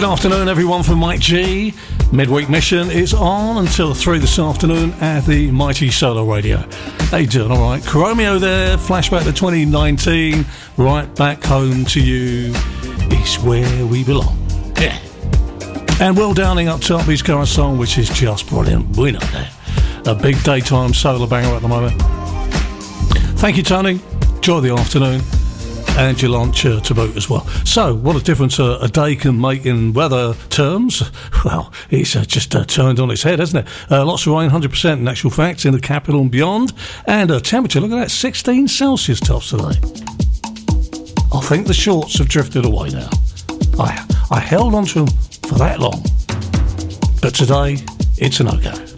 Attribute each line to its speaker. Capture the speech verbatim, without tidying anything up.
Speaker 1: afternoon, everyone, from Mike G. Midweek Mission is on until three this afternoon at the Mighty Solar Radio. How you doing? All right. Chromeo there, flashback to twenty nineteen. Right back home to you is where we belong. Yeah. And Will Downing up top, his current song, which is just brilliant. We know that. A big daytime solar banger at the moment. Thank you, Tony. Enjoy the afternoon. And your lunch uh, to boot as well. So, what a difference uh, a day can make in weather terms. Well, it's uh, just uh, turned on its head, hasn't it? Uh, lots of rain, one hundred percent in actual fact, in the capital and beyond. And uh, temperature, look at that, sixteen Celsius tops today. I think the shorts have drifted away now. I, I held on to them for that long. But today, it's a no-go.